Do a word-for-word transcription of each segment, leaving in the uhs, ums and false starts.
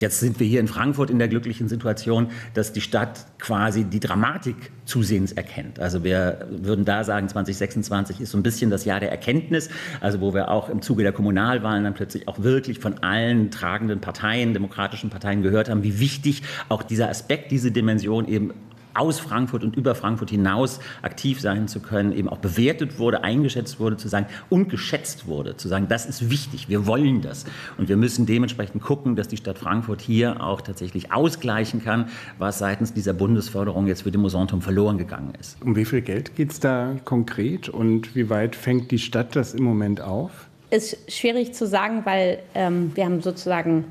Jetzt sind wir hier in Frankfurt in der glücklichen Situation, dass die Stadt quasi die Dramatik zusehends erkennt. Also wir würden da sagen, zwanzig sechsundzwanzig ist so ein bisschen das Jahr der Erkenntnis, also wo wir auch im Zuge der Kommunalwahlen dann plötzlich auch wirklich von allen tragenden Parteien, demokratischen Parteien gehört haben, wie wichtig auch dieser Aspekt, diese Dimension eben aus Frankfurt und über Frankfurt hinaus aktiv sein zu können, eben auch bewertet wurde, eingeschätzt wurde, zu sagen und geschätzt wurde, zu sagen, das ist wichtig, wir wollen das. Und wir müssen dementsprechend gucken, dass die Stadt Frankfurt hier auch tatsächlich ausgleichen kann, was seitens dieser Bundesförderung jetzt für den Mosanturm verloren gegangen ist. Um wie viel Geld geht es da konkret und wie weit fängt die Stadt das im Moment auf? Ist schwierig zu sagen, weil ähm, wir haben sozusagen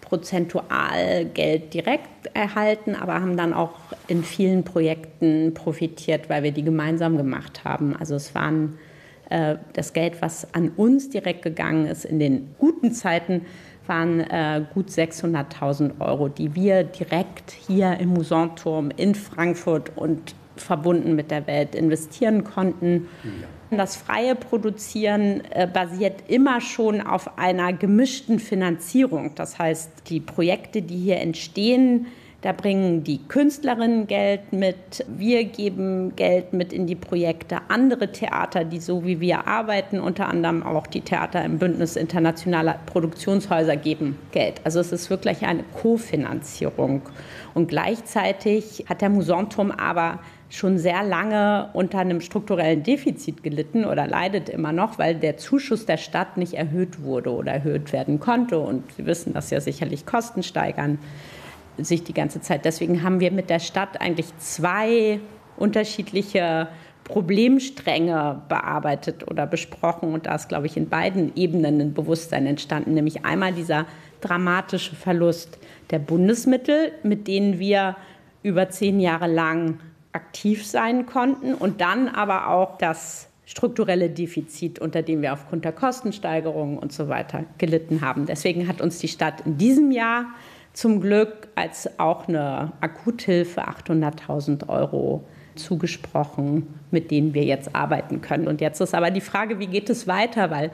prozentual Geld direkt erhalten, aber haben dann auch in vielen Projekten profitiert, weil wir die gemeinsam gemacht haben. Also es waren äh, das Geld, was an uns direkt gegangen ist in den guten Zeiten, waren äh, gut sechshunderttausend Euro, die wir direkt hier im Mosanturm in Frankfurt und verbunden mit der Welt investieren konnten. Ja. Das freie Produzieren äh, basiert immer schon auf einer gemischten Finanzierung. Das heißt, die Projekte, die hier entstehen, da bringen die Künstlerinnen Geld mit, wir geben Geld mit in die Projekte, andere Theater, die so wie wir arbeiten, unter anderem auch die Theater im Bündnis internationaler Produktionshäuser geben Geld. Also es ist wirklich eine Kofinanzierung. Und gleichzeitig hat der Mosanturm aber schon sehr lange unter einem strukturellen Defizit gelitten oder leidet immer noch, weil der Zuschuss der Stadt nicht erhöht wurde oder erhöht werden konnte. Und Sie wissen, dass ja sicherlich Kosten steigern sich die ganze Zeit. Deswegen haben wir mit der Stadt eigentlich zwei unterschiedliche Problemstränge bearbeitet oder besprochen. Und da ist, glaube ich, in beiden Ebenen ein Bewusstsein entstanden, nämlich einmal dieser dramatische Verlust der Bundesmittel, mit denen wir über zehn Jahre lang aktiv sein konnten und dann aber auch das strukturelle Defizit, unter dem wir aufgrund der Kostensteigerungen und so weiter gelitten haben. Deswegen hat uns die Stadt in diesem Jahr zum Glück als auch eine Akuthilfe achthunderttausend Euro zugesprochen, mit denen wir jetzt arbeiten können. Und jetzt ist aber die Frage, wie geht es weiter, weil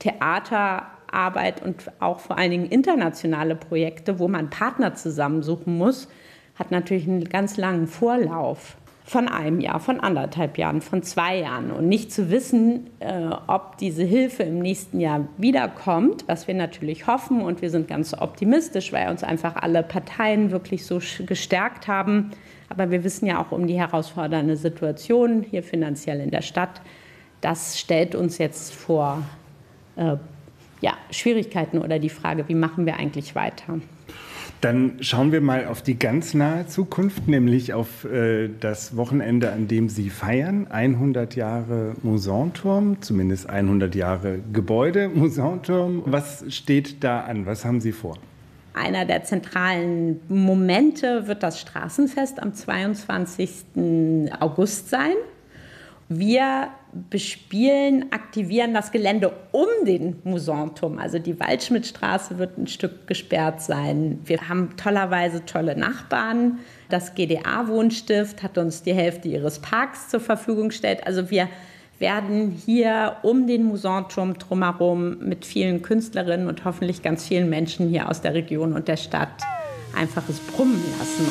Theaterarbeit und auch vor allen Dingen internationale Projekte, wo man Partner zusammensuchen muss, hat natürlich einen ganz langen Vorlauf. Von einem Jahr, von anderthalb Jahren, von zwei Jahren. Und nicht zu wissen, äh, ob diese Hilfe im nächsten Jahr wiederkommt, was wir natürlich hoffen. Und wir sind ganz optimistisch, weil uns einfach alle Parteien wirklich so gestärkt haben. Aber wir wissen ja auch um die herausfordernde Situation hier finanziell in der Stadt. Das stellt uns jetzt vor äh, ja, Schwierigkeiten oder die Frage, wie machen wir eigentlich weiter? Dann schauen wir mal auf die ganz nahe Zukunft, nämlich auf äh, das Wochenende, an dem Sie feiern. hundert Jahre Mosanturm, zumindest hundert Jahre Gebäude Mosanturm. Was steht da an? Was haben Sie vor? Einer der zentralen Momente wird das Straßenfest am zweiundzwanzigsten August sein. Wir bespielen, aktivieren das Gelände um den Mosanturm. Also die Waldschmidtstraße wird ein Stück gesperrt sein. Wir haben tollerweise tolle Nachbarn. Das G D A-Wohnstift hat uns die Hälfte ihres Parks zur Verfügung gestellt. Also wir werden hier um den Mosanturm drumherum mit vielen Künstlerinnen und hoffentlich ganz vielen Menschen hier aus der Region und der Stadt einfach es brummen lassen.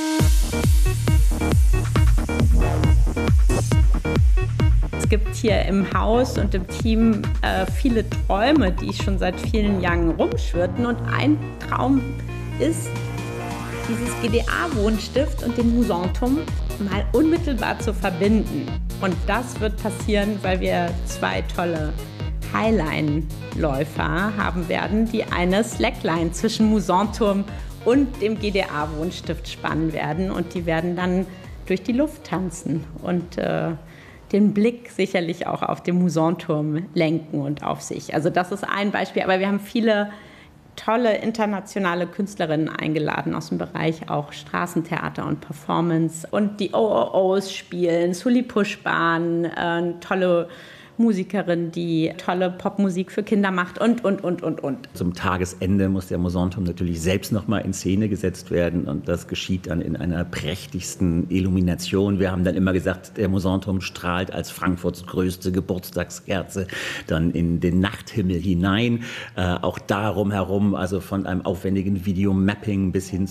Es gibt hier im Haus und im Team äh, viele Träume, die schon seit vielen Jahren rumschwirrten. Und ein Traum ist, dieses G D A-Wohnstift und den Mosanturm mal unmittelbar zu verbinden. Und das wird passieren, weil wir zwei tolle Highline-Läufer haben werden, die eine Slackline zwischen Mosanturm und dem G D A-Wohnstift spannen werden. Und die werden dann durch die Luft tanzen und äh, den Blick sicherlich auch auf den Mosanturm lenken und auf sich. Also das ist ein Beispiel, aber wir haben viele tolle internationale Künstlerinnen eingeladen aus dem Bereich auch Straßentheater und Performance. Und die O O Os spielen, Sully Puschbahn, äh, tolle Musikerin, die tolle Popmusik für Kinder macht und, und, und, und, und. Zum Tagesende muss der Mosanturm natürlich selbst noch mal in Szene gesetzt werden und das geschieht dann in einer prächtigsten Illumination. Wir haben dann immer gesagt, der Mosanturm strahlt als Frankfurts größte Geburtstagskerze dann in den Nachthimmel hinein. Äh, auch darum herum, also von einem aufwendigen Videomapping bis hin